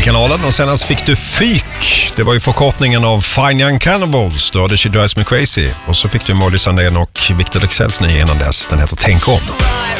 Metal-kanalen. Och senast fick du Fyk. Det var ju förkortningen av Fine Young Cannibals. Då hade She Drives Me Crazy. Och så fick du Molly Sandén och Victor Leksells nya innan dess. Den heter Tänk om.